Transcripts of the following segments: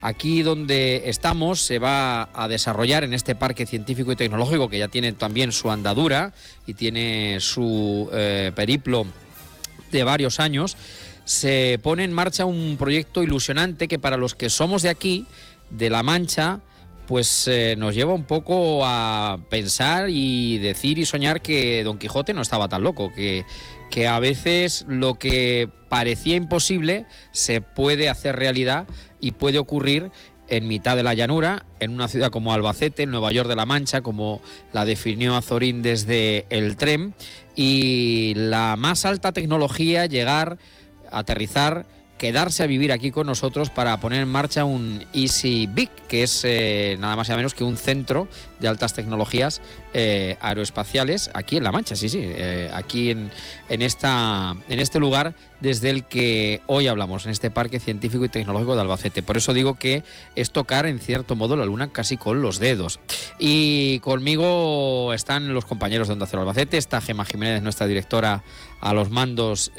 Aquí donde estamos se va a desarrollar en este parque científico y tecnológico, que ya tiene también su andadura y tiene su periplo de varios años. Se pone en marcha un proyecto ilusionante que para los que somos de aquí, de La Mancha, pues nos lleva un poco a pensar y decir y soñar que Don Quijote no estaba tan loco, que a veces lo que parecía imposible se puede hacer realidad y puede ocurrir en mitad de la llanura, en una ciudad como Albacete, en Nueva York de la Mancha, como la definió Azorín desde el tren, y la más alta tecnología, llegar, aterrizar, quedarse a vivir aquí con nosotros para poner en marcha un EasyVic, que es nada más y nada menos que un centro de altas tecnologías aeroespaciales aquí en La Mancha, aquí en este lugar desde el que hoy hablamos, en este Parque Científico y Tecnológico de Albacete. Por eso digo que es tocar en cierto modo la luna casi con los dedos. Y conmigo están los compañeros de Onda Cero Albacete, está Gemma Jiménez, nuestra directora a los mandos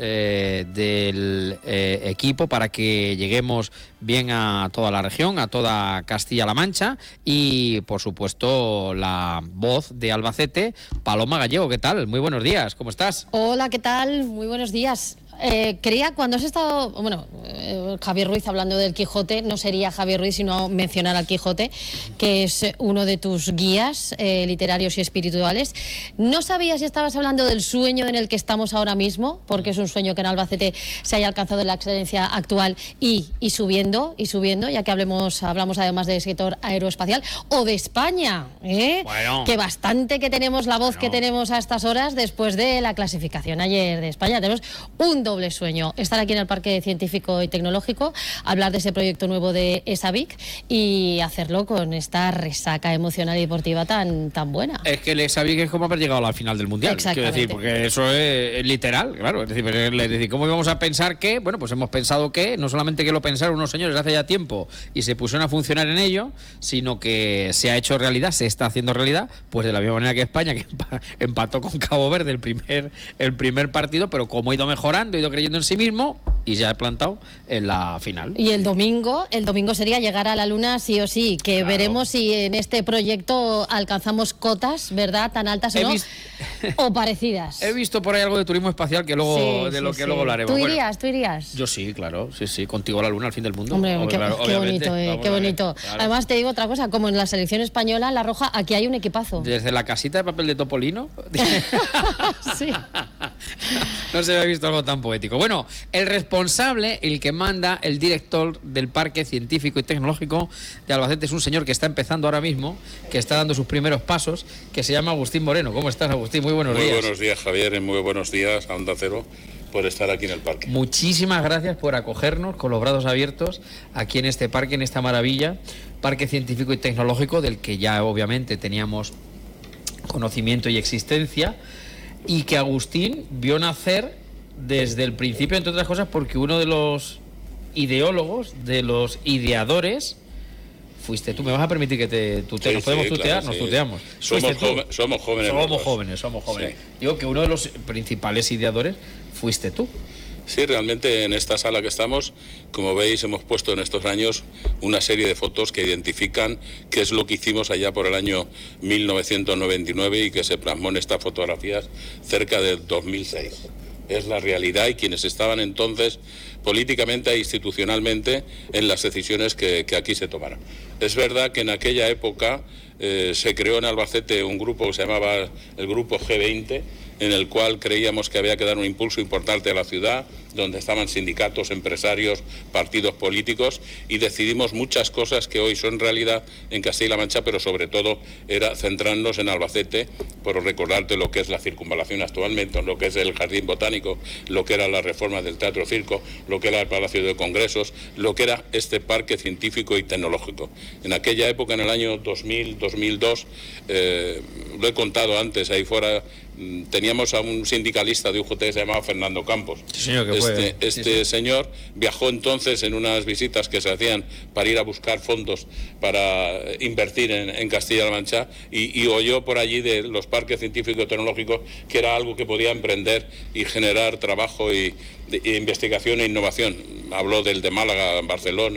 del equipo, para que lleguemos bien a toda la región, a toda Castilla-La Mancha, y por supuesto la voz de Albacete, Paloma Gallego. ¿Qué tal? Muy buenos días, ¿cómo estás? Hola, ¿qué tal? Muy buenos días. Creía, cuando has estado, Javier Ruiz hablando del Quijote, no sería Javier Ruiz sino mencionar al Quijote, que es uno de tus guías literarios y espirituales. No sabía si estabas hablando del sueño en el que estamos ahora mismo, porque es un sueño que en Albacete se haya alcanzado en la excelencia actual y subiendo, ya que hablamos además del sector aeroespacial, o de España, Bueno. Que bastante que tenemos la voz que tenemos a estas horas después de la clasificación ayer de España. Tenemos un doble sueño: estar aquí en el Parque Científico y Tecnológico, hablar de ese proyecto nuevo de ESAVIC y hacerlo con esta resaca emocional y deportiva tan buena. Es que el ESAVIC es como haber llegado a la final del Mundial, quiero decir, porque eso es literal, claro. Es decir, ¿cómo íbamos a pensar que? Bueno, pues hemos pensado que, no solamente que lo pensaron unos señores hace ya tiempo y se pusieron a funcionar en ello, sino que se ha hecho realidad, se está haciendo realidad, pues de la misma manera que España, que empató con Cabo Verde el primer partido, pero como ha ido mejorando, ha ido creyendo en sí mismo y ya ha plantado en la final. Y el domingo sería llegar a la luna sí o sí, que claro. Veremos si en este proyecto alcanzamos cotas, ¿verdad?, tan altas o no, o parecidas. He visto por ahí algo de turismo espacial que luego luego hablaremos. ¿Tú irías? Yo sí, claro, sí, contigo a la luna al fin del mundo. Hombre, qué bonito, qué bonito. Claro. Además te digo otra cosa, como en la selección española, la roja, aquí hay un equipazo. Desde la casita de papel de Topolino. Sí. No se había visto algo tan poético. Bueno, el responsable, el que manda, el director del Parque Científico y Tecnológico de Albacete es un señor que está empezando ahora mismo, que está dando sus primeros pasos, que se llama Agustín Moreno. ¿Cómo estás, Agustín? Muy buenos días. Muy buenos días, Javier, y muy buenos días a Onda Cero por estar aquí en el parque. Muchísimas gracias por acogernos con los brazos abiertos aquí en este parque, en esta maravilla, Parque Científico y Tecnológico, del que ya obviamente teníamos conocimiento y existencia, y que Agustín vio nacer desde el principio, entre otras cosas, porque uno de los ideólogos, de los ideadores, fuiste tú. ¿Me vas a permitir que sí, nos podemos tutear? Claro, nos tuteamos. Somos jóvenes. Somos jóvenes. Sí. Digo que uno de los principales ideadores fuiste tú. Sí, realmente en esta sala que estamos, como veis, hemos puesto en estos años una serie de fotos que identifican qué es lo que hicimos allá por el año 1999 y que se plasmó en estas fotografías cerca del 2006. Es la realidad y quienes estaban entonces políticamente e institucionalmente en las decisiones que aquí se tomaron. Es verdad que en aquella época se creó en Albacete un grupo que se llamaba el Grupo G20, en el cual creíamos que había que dar un impulso importante a la ciudad, donde estaban sindicatos, empresarios, partidos políticos, y decidimos muchas cosas que hoy son realidad en Castilla-La Mancha, pero sobre todo era centrarnos en Albacete, por recordarte lo que es la circunvalación actualmente, lo que es el Jardín Botánico, lo que era la reforma del Teatro Circo, lo que era el Palacio de Congresos, lo que era este Parque Científico y Tecnológico. En aquella época, en el año 2000, 2002, lo he contado antes, ahí fuera teníamos a un sindicalista de UGT que se llamaba Fernando Campos. Sí, señor, que este señor viajó entonces en unas visitas que se hacían para ir a buscar fondos para invertir en Castilla-La Mancha y oyó por allí de los parques científicos y tecnológicos que era algo que podía emprender y generar trabajo y investigación e innovación. Habló del de Málaga, Barcelona,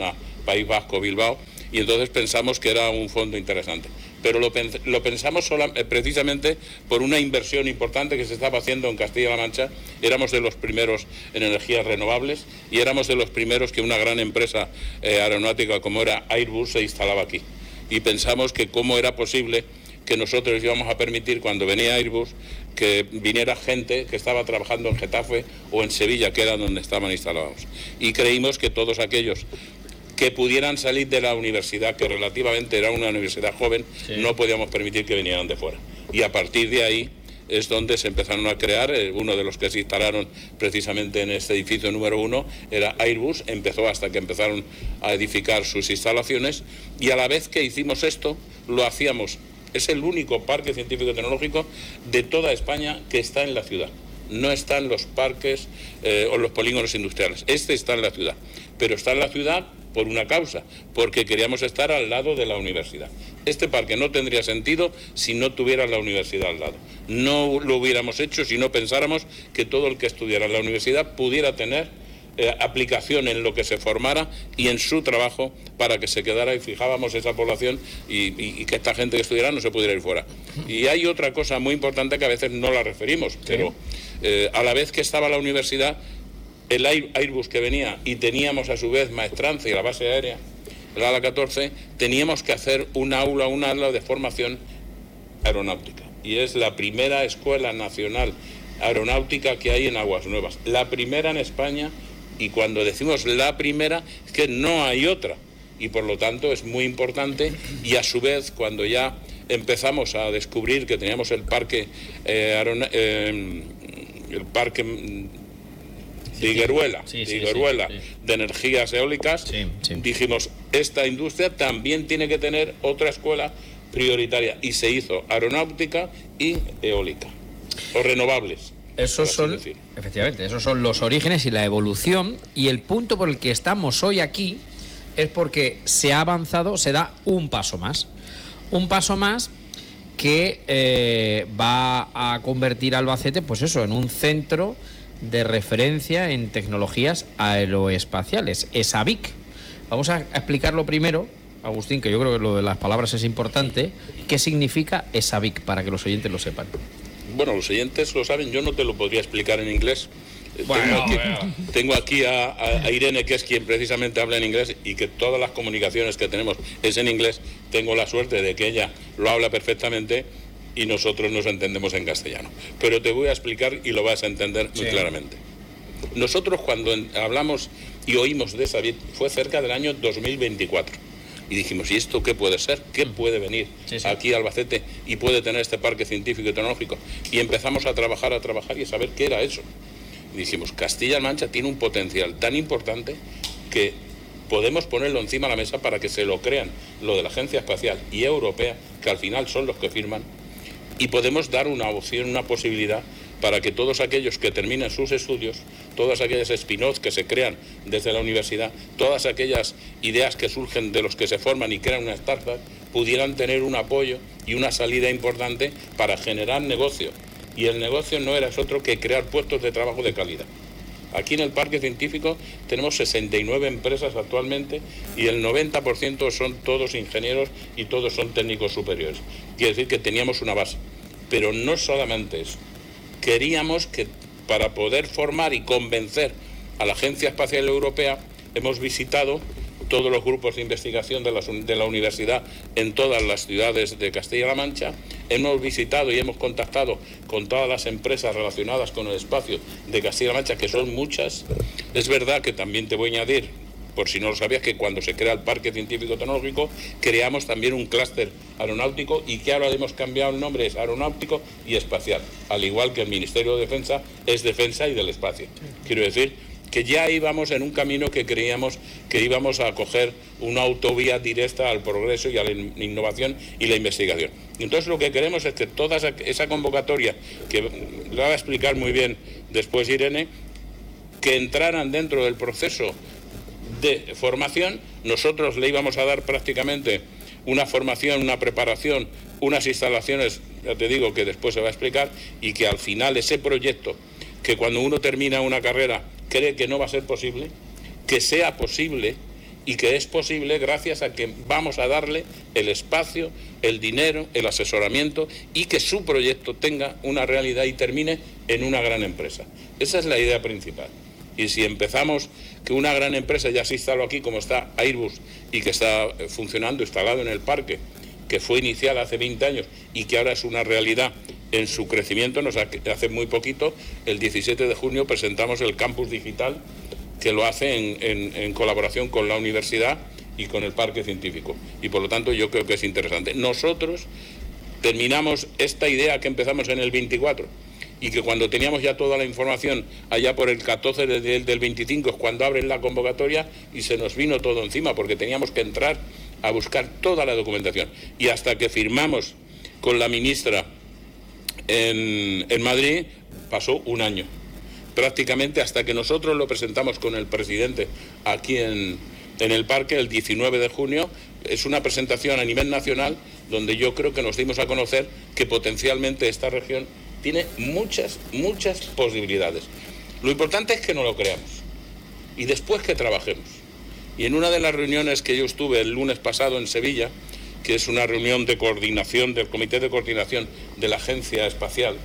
País Vasco, Bilbao, y entonces pensamos que era un fondo interesante. Pero lo pensamos precisamente por una inversión importante que se estaba haciendo en Castilla-La Mancha. Éramos de los primeros en energías renovables y éramos de los primeros que una gran empresa aeronáutica como era Airbus se instalaba aquí. Y pensamos que cómo era posible que nosotros íbamos a permitir, cuando venía Airbus, que viniera gente que estaba trabajando en Getafe o en Sevilla, que era donde estaban instalados. Y creímos que todos aquellos que pudieran salir de la universidad, que relativamente era una universidad joven, no podíamos permitir que vinieran de fuera. Y a partir de ahí es donde se empezaron a crear, uno de los que se instalaron precisamente en este edificio número 1 era Airbus, empezó hasta que empezaron a edificar sus instalaciones, y a la vez que hicimos esto, lo hacíamos. Es el único parque científico-tecnológico de toda España que está en la ciudad. No están los parques o los polígonos industriales. Este está en la ciudad, pero está en la ciudad por una causa, porque queríamos estar al lado de la universidad. Este parque no tendría sentido si no tuviera la universidad al lado. No lo hubiéramos hecho si no pensáramos que todo el que estudiara en la universidad pudiera tener aplicación en lo que se formara y en su trabajo para que se quedara y fijábamos esa población y que esta gente que estudiara no se pudiera ir fuera. Y hay otra cosa muy importante que a veces no la referimos, pero a la vez que estaba la universidad, el Airbus que venía y teníamos a su vez maestranza y la base aérea, el ala 14, teníamos que hacer un aula de formación aeronáutica. Y es la primera escuela nacional aeronáutica que hay en Aguas Nuevas. La primera en España, y cuando decimos la primera, es que no hay otra. Y por lo tanto es muy importante, y a su vez cuando ya empezamos a descubrir que teníamos el parque de Higueruela, de energías eólicas, dijimos, esta industria también tiene que tener otra escuela prioritaria, y se hizo aeronáutica y eólica, o renovables. Esos son, efectivamente, esos son los orígenes y la evolución, y el punto por el que estamos hoy aquí es porque se ha avanzado, se da un paso más que va a convertir a Albacete, pues eso, en un centro de referencia en tecnologías aeroespaciales, ESABIC. Vamos a explicarlo primero, Agustín, que yo creo que lo de las palabras es importante. ¿Qué significa ESABIC, para que los oyentes lo sepan? Bueno, los oyentes lo saben, yo no te lo podría explicar en inglés. Tengo aquí a Irene, que es quien precisamente habla en inglés, y que todas las comunicaciones que tenemos es en inglés. Tengo la suerte de que ella lo habla perfectamente y nosotros nos entendemos en castellano. Pero te voy a explicar y lo vas a entender muy claramente. Nosotros cuando hablamos y oímos de ESABIC fue cerca del año 2024. Y dijimos, ¿y esto qué puede ser? ¿Qué puede venir aquí a Albacete y puede tener este parque científico y tecnológico? Y empezamos a trabajar y a saber qué era eso. Y dijimos, Castilla-La Mancha tiene un potencial tan importante que podemos ponerlo encima de la mesa para que se lo crean lo de la Agencia Espacial y Europea, que al final son los que firman, y podemos dar una opción, una posibilidad para que todos aquellos que terminen sus estudios, todas aquellas spin-offs que se crean desde la universidad, todas aquellas ideas que surgen de los que se forman y crean una startup, pudieran tener un apoyo y una salida importante para generar negocio. Y el negocio no era otro que crear puestos de trabajo de calidad. Aquí en el parque científico tenemos 69 empresas actualmente y el 90% son todos ingenieros y todos son técnicos superiores. Quiere decir que teníamos una base. Pero no solamente eso. Queríamos que para poder formar y convencer a la Agencia Espacial Europea, hemos visitado todos los grupos de investigación de la universidad en todas las ciudades de Castilla-La Mancha. Hemos visitado y hemos contactado con todas las empresas relacionadas con el espacio de Castilla-La Mancha, que son muchas. Es verdad que también te voy a añadir, por si no lo sabías, que cuando se crea el Parque Científico Tecnológico, creamos también un clúster aeronáutico, y que ahora hemos cambiado el nombre, es aeronáutico y espacial, al igual que el Ministerio de Defensa es Defensa y del Espacio. Quiero decir que ya íbamos en un camino que creíamos que íbamos a coger una autovía directa al progreso y a la innovación y la investigación. Y entonces lo que queremos es que toda esa convocatoria, que la va a explicar muy bien después Irene, que entraran dentro del proceso de formación. Nosotros le íbamos a dar prácticamente una formación, una preparación, unas instalaciones, ya te digo que después se va a explicar, y que al final ese proyecto, que cuando uno termina una carrera cree que no va a ser posible, que sea posible, y que es posible gracias a que vamos a darle el espacio, el dinero, el asesoramiento y que su proyecto tenga una realidad y termine en una gran empresa. Esa es la idea principal. Y si empezamos que una gran empresa ya se instaló aquí, como está Airbus, y que está funcionando, instalado en el parque, que fue iniciada hace 20 años y que ahora es una realidad en su crecimiento, hace muy poquito, el 17 de junio, presentamos el campus digital, que lo hace en colaboración con la universidad y con el parque científico. Y por lo tanto yo creo que es interesante. Nosotros terminamos esta idea que empezamos en el 24 y que cuando teníamos ya toda la información, allá por el 14 del 25 es cuando abren la convocatoria y se nos vino todo encima porque teníamos que entrar a buscar toda la documentación. Y hasta que firmamos con la ministra en Madrid pasó un año. Prácticamente hasta que nosotros lo presentamos con el presidente aquí en el parque el 19 de junio, es una presentación a nivel nacional donde yo creo que nos dimos a conocer que potencialmente esta región tiene muchas posibilidades. Lo importante es que no lo creamos y después que trabajemos. Y en una de las reuniones que yo estuve el lunes pasado en Sevilla, que es una reunión de coordinación del Comité de Coordinación de la Agencia Espacial,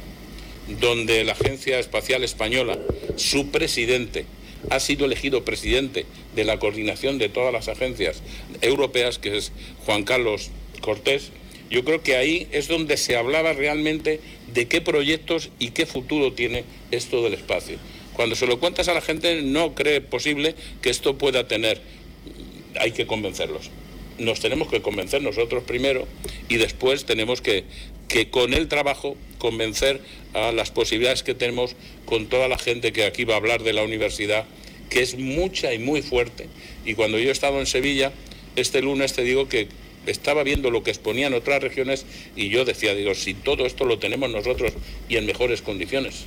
donde la Agencia Espacial Española, su presidente, ha sido elegido presidente de la coordinación de todas las agencias europeas, que es Juan Carlos Cortés. Yo creo que ahí es donde se hablaba realmente de qué proyectos y qué futuro tiene esto del espacio. Cuando se lo cuentas a la gente no cree posible que esto pueda tener, hay que convencerlos. Nos tenemos que convencer nosotros primero y después tenemos que con el trabajo convencer a las posibilidades que tenemos con toda la gente que aquí va a hablar de la universidad, que es mucha y muy fuerte. Y cuando yo he estado en Sevilla, este lunes te digo que estaba viendo lo que exponían otras regiones y yo decía, si todo esto lo tenemos nosotros y en mejores condiciones.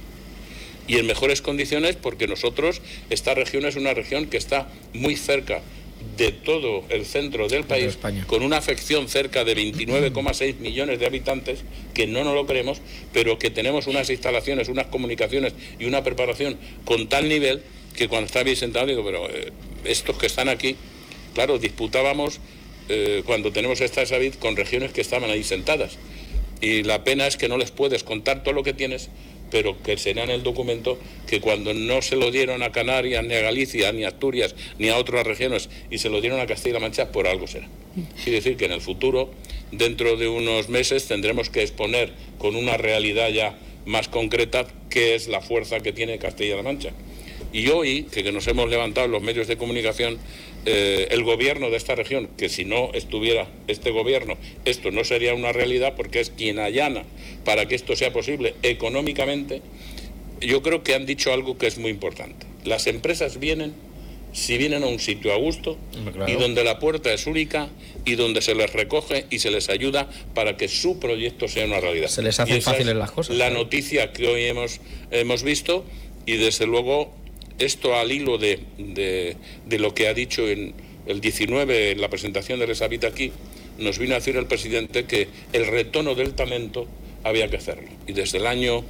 Y en mejores condiciones porque nosotros, esta región es una región que está muy cerca de todo el centro del país, con una afección cerca de 29,6 millones de habitantes, que no nos lo creemos, pero que tenemos unas instalaciones, unas comunicaciones y una preparación con tal nivel que cuando estaba ahí sentado digo, pero estos que están aquí, claro, disputábamos cuando tenemos esta vid con regiones que estaban ahí sentadas. Y la pena es que no les puedes contar todo lo que tienes, pero que será en el documento que cuando no se lo dieron a Canarias, ni a Galicia, ni a Asturias, ni a otras regiones, y se lo dieron a Castilla-La Mancha, por algo será. Quiere decir que en el futuro, dentro de unos meses, tendremos que exponer con una realidad ya más concreta qué es la fuerza que tiene Castilla-La Mancha. Y hoy, que nos hemos levantado en los medios de comunicación, el gobierno de esta región, que si no estuviera este gobierno, esto no sería una realidad porque es quien allana para que esto sea posible económicamente, yo creo que han dicho algo que es muy importante. Las empresas vienen, si vienen a un sitio a gusto, claro, y donde la puerta es única y donde se les recoge y se les ayuda para que su proyecto sea una realidad. Se les hacen fáciles las cosas. La noticia que hoy hemos visto y desde luego esto al hilo de lo que ha dicho en el 19, en la presentación de Resavit aquí, nos vino a decir el presidente que el retorno del talento había que hacerlo. Y desde el año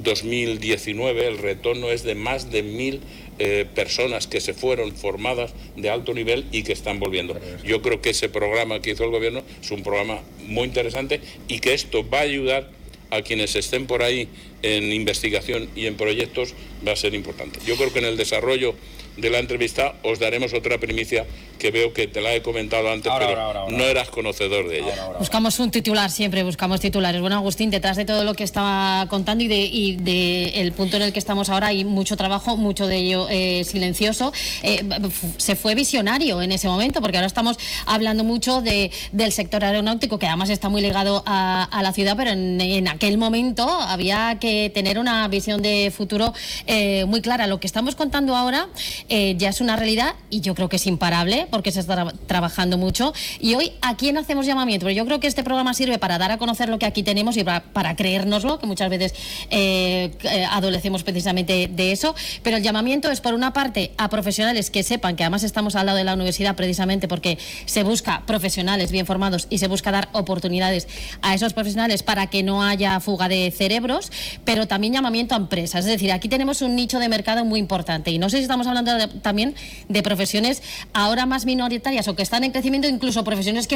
2019 el retorno es de más de 1.000 personas que se fueron formadas de alto nivel y que están volviendo. Yo creo que ese programa que hizo el gobierno es un programa muy interesante y que esto va a ayudar a quienes estén por ahí en investigación y en proyectos, va a ser importante. Yo creo que en el desarrollo de la entrevista os daremos otra primicia que veo que te la he comentado antes, pero no eras conocedor de ella. Buscamos un titular, siempre buscamos titulares. Bueno, Agustín, detrás de todo lo que estaba contando y de el punto en el que estamos ahora hay mucho trabajo, mucho de ello silencioso. Se fue visionario en ese momento, porque ahora estamos hablando mucho del sector aeronáutico, que además está muy ligado a la ciudad, pero en aquel momento había que tener una visión de futuro muy clara. Lo que estamos contando ahora ya es una realidad y yo creo que es imparable porque se está trabajando mucho. Y hoy, ¿a quién hacemos llamamiento? Pero yo creo que este programa sirve para dar a conocer lo que aquí tenemos y para creérnoslo, que muchas veces adolecemos precisamente de eso. Pero el llamamiento es, por una parte, a profesionales que sepan que además estamos al lado de la universidad precisamente porque se busca profesionales bien formados y se busca dar oportunidades a esos profesionales para que no haya fuga de cerebros, pero también llamamiento a empresas. Es decir, aquí tenemos un nicho de mercado muy importante y no sé si estamos hablando también de profesiones ahora más más minoritarias o que están en crecimiento, incluso profesiones que